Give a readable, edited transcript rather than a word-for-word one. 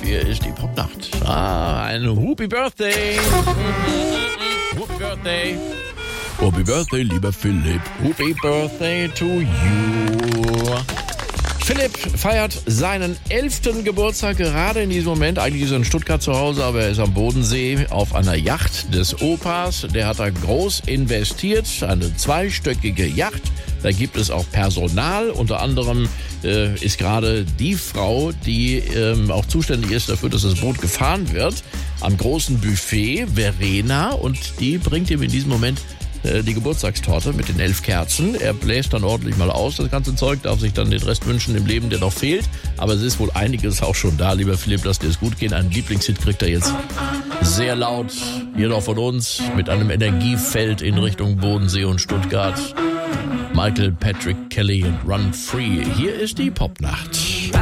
Hier ist die Popnacht. Ein Happy Birthday. Happy Birthday. Happy Birthday, lieber Philipp. Happy Birthday to you. Philipp feiert seinen 11. Geburtstag gerade in diesem Moment. Eigentlich ist er in Stuttgart zu Hause, aber er ist am Bodensee auf einer Yacht des Opas. Der hat da groß investiert, eine zweistöckige Yacht. Da gibt es auch Personal. Unter anderem ist gerade die Frau, die auch zuständig ist dafür, dass das Boot gefahren wird, am großen Buffet, Verena. Und die bringt ihm in diesem Moment die Geburtstagstorte mit den 11 Kerzen. Er bläst dann ordentlich mal aus, das ganze Zeug, darf sich dann den Rest wünschen im Leben, der noch fehlt. Aber es ist wohl einiges auch schon da, lieber Philipp, lass dir es gut gehen. Einen Lieblingshit kriegt er jetzt sehr laut, hier noch von uns, mit einem Energiefeld in Richtung Bodensee und Stuttgart. Michael Patrick Kelly, Run Free. Hier ist die Popnacht.